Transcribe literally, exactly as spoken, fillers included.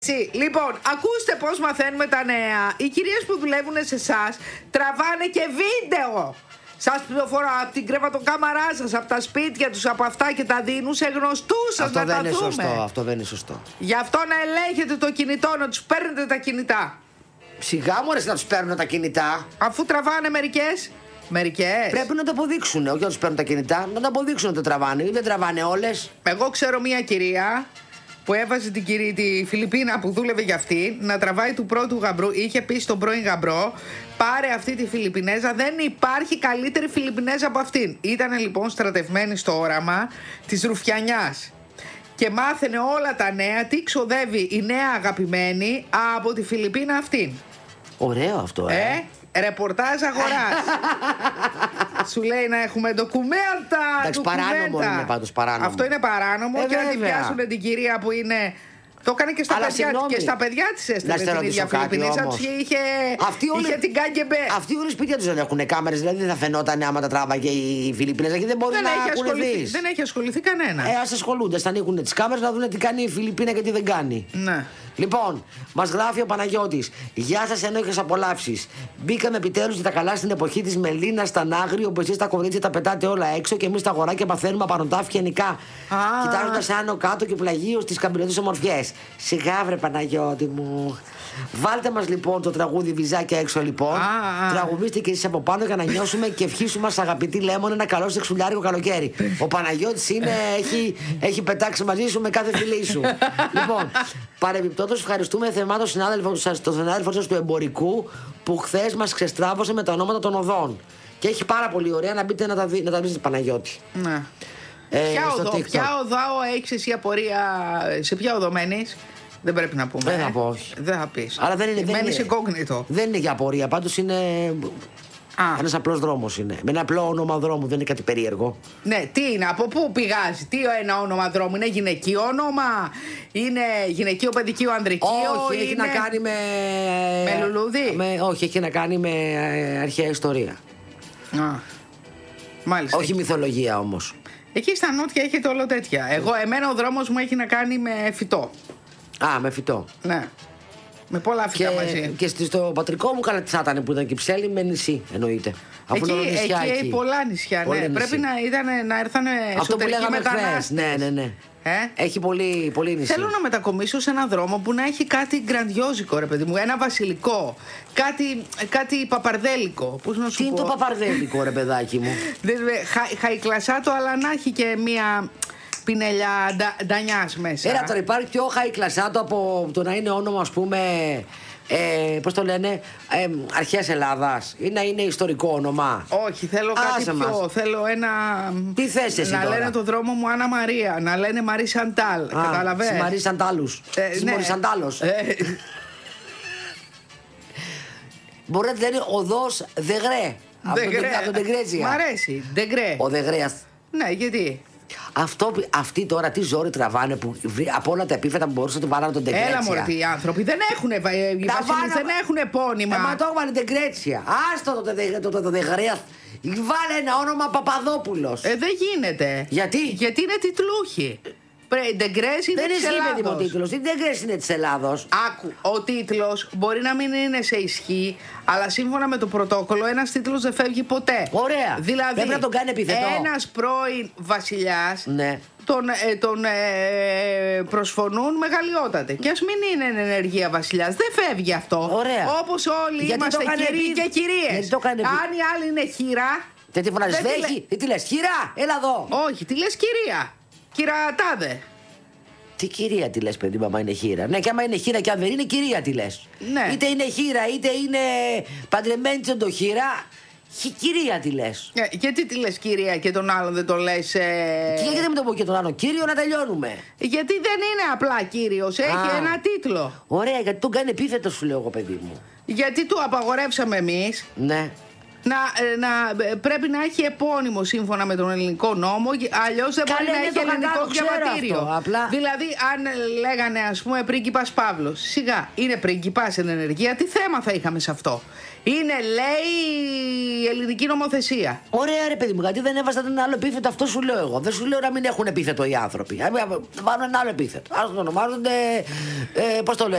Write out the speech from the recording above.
Λοιπόν, ακούστε πώς μαθαίνουμε τα νέα. Οι κυρίες που δουλεύουν σε εσάς τραβάνε και βίντεο. Σας πληροφορώ από την κρεβατοκάμαρά σας, από τα σπίτια τους, από αυτά και τα δίνουν σε γνωστούς σας. Αυτό να δεν τα είναι δούμε. σωστό. Αυτό δεν είναι σωστό. Γι' αυτό να ελέγχετε το κινητό, να τους παίρνετε τα κινητά. Σιγά μου να τους παίρνουν τα κινητά. Αφού τραβάνε μερικές. Μερικές. Πρέπει να το αποδείξουν. Όχι να τους παίρνουν τα κινητά, να το αποδείξουν ότι τραβάνε. Δεν τραβάνε όλες. Εγώ ξέρω μια κυρία που έβαζε την κυρία, τη Φιλιππίνα που δούλευε για αυτή, να τραβάει του πρώτου γαμπρού. Είχε πει στον πρώην γαμπρό: πάρε αυτή τη Φιλιππινέζα, δεν υπάρχει καλύτερη Φιλιππινέζα από αυτήν. Ήταν λοιπόν στρατευμένη στο όραμα της Ρουφιανιάς. Και μάθαινε όλα τα νέα, τι ξοδεύει η νέα αγαπημένη από τη Φιλιππίνα αυτήν. Ωραίο αυτό, ε. ε ρεπορτάζ αγοράς. Σου λέει να έχουμε ντοκουμέντα. Εντάξει, παράνομο είναι πάντως, παράνομο. Αυτό είναι παράνομο ε, και να την πιάσουν την κυρία που είναι. Το έκανε και στα, παιδιά, και στα παιδιά της έστειλε την ίδια Φιλιππινέζα. Τους είχε, είχε την κάγκεμπε. Αυτοί όλοι σπίτια τους δεν έχουν κάμερες, δηλαδή δεν θα φαινόταν άμα τα τράβαγε η Φιλιππινέζα και δεν μπορεί δεν να ακολουθεί. Δεν έχει ασχοληθεί κανένα. Ε, ας ασχολούνται, θα ανοίγουν τις κάμερες να δουν τι κάνει η Φιλιππίνα και τι δεν κάνει. Ναι. Λοιπόν, μας γράφει ο Παναγιώτης: γεια σας, ένοχες απολαύσεις. Μπήκαμε επιτέλους και τα καλά στην εποχή της Μελίνας στα Νάγρη, όπου εσείς τα κορίτσια τα πετάτε όλα έξω και εμείς τα αγοράκια παθαίνουμε απανοτάφια νικά. Κοιτάζοντας άνω κάτω και πλαγίως τις καμπυλωτές ομορφιές. Σιγά βρε Παναγιώτη μου. Βάλτε μας λοιπόν το τραγούδι Βυζάκια έξω λοιπόν. Α, α. Τραγουδίστε και εσείς από πάνω για να νιώσουμε και ευχήσουμε μας αγαπητή Λέμον ένα καλό σεξουλιάρικο καλοκαίρι. Ο Παναγιώτης είναι, έχει, έχει πετάξει μαζί σου με κάθε φιλή σου. Λοιπόν, παρεμπιπτόντως ευχαριστούμε θερμά τον συνάδελφο σας, τον συνάδελφο σας του εμπορικού που χθες μας ξεστράβωσε με τα ονόματα των οδών. Και έχει πάρα πολύ ωραία να μπείτε να τα, δει, να τα βρείτε Παναγιώτη. Ναι. Ε, ποια οδό, ποια οδό έχεις εσύ απορία, σε ποια οδό μένεις? Δεν πρέπει να πούμε. Δεν θα ε. πω, όχι. Δεν θα πεις. Αλλά δεν είναι. Μένεις incognito. Δεν είναι για απορία, πάντως είναι. Ένας απλός δρόμος είναι. Με ένα απλό όνομα δρόμου, δεν είναι κάτι περίεργο. Ναι, τι είναι, από πού πηγάζει, τι ένα όνομα δρόμου, είναι γυναικείο όνομα, είναι γυναικείο, παιδικείο, ανδρικείο? Όχι, είναι... έχει να κάνει με. Με λουλούδι. Με... Όχι, έχει να κάνει με αρχαία ιστορία. Α, μάλιστα. Όχι μυθολογία όμως. Εκεί στα νότια έχετε όλο τέτοια. Εγώ, εμένα ο δρόμος μου έχει να κάνει με φυτό. Α, με φυτό. Ναι. Με πολλά φυτά και, μαζί. Και στο πατρικό μου καλά τι θα ήταν που ήταν Κυψέλη με νησί, εννοείται. Αφού εκεί, εκεί, εκεί, εκεί πολλά νησιά. Πολλά ναι. νησί. Πρέπει να, ήταν, να έρθανε εσωτερικοί μετανάστες. Ναι, ναι, ναι. Ε? Έχει πολύ, πολύ νησί. Θέλω να μετακομίσω σε έναν δρόμο που να έχει κάτι γκραντιόζικο, ρε παιδί μου. Ένα βασιλικό. Κάτι, κάτι παπαρδέλικο. Πώς να σου Τι πω. είναι το παπαρδέλικο, ρε παιδάκι μου? Χα, χαϊκλασάτο, αλλά να έχει και μία πινελιά ντα, ντανιάς μέσα. Έλα τώρα, υπάρχει πιο χαϊκλασάτο από το να είναι όνομα, ας πούμε. Ε, πώς το λένε, ε, αρχαίας Ελλάδας, ή να είναι ιστορικό όνομα? Όχι, θέλω κάτι Άσε πιο. μας. Θέλω ένα. Τι θες εσύ να τώρα? λένε το δρόμο μου Άννα Μαρία, να λένε Μαρή Σαντάλ. Καταλαβαίνεις. Μαρή Σαντάλους. Ε, ναι. Μαρή Σαντάλος. Ε, Μπορεί να τη λένε οδός Δεγρέ. Από το Ντεγκρέτσια. Μ' αρέσει. Ντεγκρέ. Ο Δεγρέας. Ναι, γιατί. Αυτό, αυτοί τώρα τι ζόρι τραβάνε που από όλα τα επίθετα που μπορούσαν να του βάλουν τον Ντεγκρέτσια. Έλα μωρέ, οι άνθρωποι δεν έχουν, οι βασιλείς δεν έχουν επώνυμα. Ε, μα το έβαλε Ντεγκρέτσια. Άστο το, το, το, το Δεγρέας. Βάλε ένα όνομα Παπαδόπουλος. Ε, δεν γίνεται. Γιατί? Γιατί είναι τιτλούχοι. Η Ντεγκρές είναι της Ελλάδος. Δεν είναι τίτλος. Η Ντεγκρές είναι της Ελλάδος. Άκου, ο τίτλος μπορεί να μην είναι σε ισχύ, αλλά σύμφωνα με το πρωτόκολλο ένας τίτλος δεν φεύγει ποτέ. Ωραία. Δηλαδή, πρέπει να τον κάνει επιθετό. Ένας πρώην βασιλιάς, ναι. τον, ε, τον ε, προσφωνούν μεγαλειότατε. Και ας μην είναι εν ενεργεία βασιλιάς, δεν φεύγει αυτό. Ωραία. Όπως όλοι γιατί είμαστε κύριοι επί... και κυρίες. Αν η άλλη είναι χείρα. Δεν τη φωνάζεις, δεν έχει. Τι λες, χείρα, έλα εδώ. Όχι, τι λες κυρία. Κυρατάδε. Τι κυρία τη λες, παιδί μου, άμα είναι χείρα? Ναι, και άμα είναι χείρα και αν δεν είναι, κυρία τη λες. Ναι. Είτε είναι χείρα, είτε είναι παντρεμένη το χείρα, κυρία τη λες. Ε, γιατί τη λες κυρία και τον άλλον δεν το λες. Ε... Και γιατί δεν με το πω και τον άλλον κύριο να τελειώνουμε? Γιατί δεν είναι απλά κύριος, έχει Α. ένα τίτλο. Ωραία, γιατί τον κάνει επίθετο, σου λέω εγώ, παιδί μου. Γιατί του απαγορεύσαμε εμείς. Ναι. να, να, πρέπει να έχει επώνυμο σύμφωνα με τον ελληνικό νόμο, αλλιώς δεν μπορεί να έχει ελληνικό διαβατήριο. Απλά... Δηλαδή, αν λέγανε, ας πούμε, πρίγκιπας Παύλος, σιγά, είναι πρίγκιπας εν ενεργεία, τι θέμα θα είχαμε σε αυτό? Είναι, λέει, η ελληνική νομοθεσία. Ωραία, ρε παιδί μου, γιατί δεν έβαζαν ένα άλλο επίθετο? Αυτό σου λέω εγώ. Δεν σου λέω να μην έχουν επίθετο οι άνθρωποι. Θα βάλουν ένα άλλο επίθετο. Άρα το ονομάζονται. Ε, πώς το λένε.